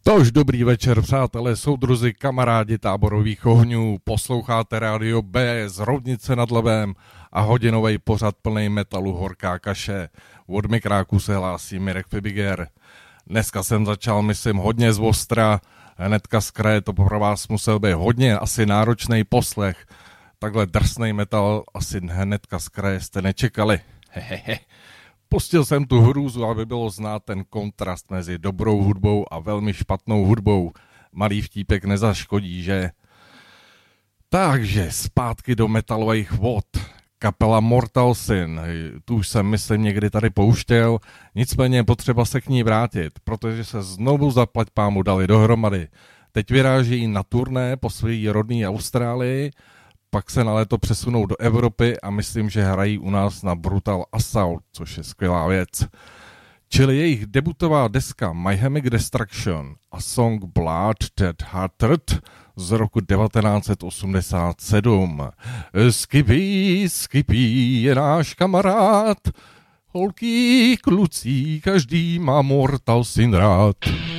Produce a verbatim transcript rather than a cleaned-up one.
Tož dobrý večer, přátelé, soudruzi, kamarádi táborových ohňů, posloucháte Rádio B z Roudnice nad Labem a hodinový pořad plný metalu Horká kaše. Od mikráku se hlásí Mirek Fibiger. Dneska jsem začal, myslím, hodně z ostra, hnedka z kraje, to pro vás musel být hodně asi náročný poslech. Takhle drsnej metal asi hnedka z kraje jste nečekali. Hehehe. Pustil jsem tu hrůzu, aby bylo znát ten kontrast mezi dobrou hudbou a velmi špatnou hudbou. Malý vtípek nezaškodí, že? Takže zpátky do metalových vod. Kapela Mortal Sin, tu už jsem, myslím, někdy tady pouštěl, nicméně je potřeba se k ní vrátit, protože se znovu zaplať pámu dali dohromady. Teď vyráží na turné po své rodné Austrálii, pak se na léto přesunou do Evropy a myslím, že hrají u nás na Brutal Assault, což je skvělá věc. Čili jejich debutová deska Mayhemic Destruction a song Blood That Hearted z roku devatenáct set osmdesát sedm. Skippy, Skippy je náš kamarád, holky, kluci, každý má Mortal Sin rád.